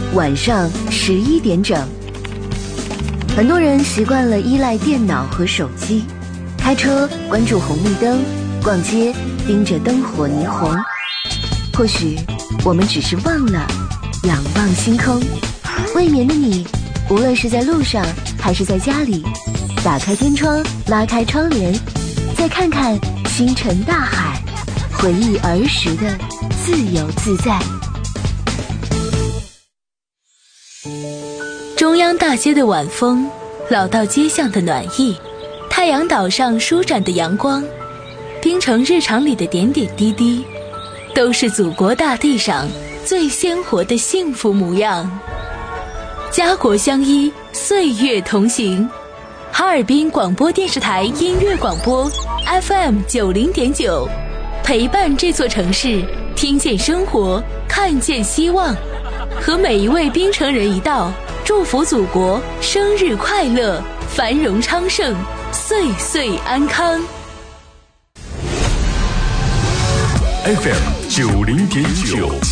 晚上11点整。很多人习惯了依赖电脑和手机，开车关注红绿灯，逛街盯着灯火霓虹。或许我们只是忘了仰望星空。未眠的你，无论是在路上还是在家里，打开天窗，拉开窗帘，再看看星辰大海，回忆儿时的自由自在。 中央大街的晚风，老道街巷的暖意，太阳岛上舒展的阳光，槟城日常里的点点滴滴，都是祖国大地上最鲜活的幸福模样。家国相依，岁月同行。哈尔滨广播电视台音乐广播 FM90.9，陪伴这座城市，听见生活，看见希望。和每一位槟城人一道，祝福祖国生日快乐，繁荣昌盛，岁岁安康。 FM90.9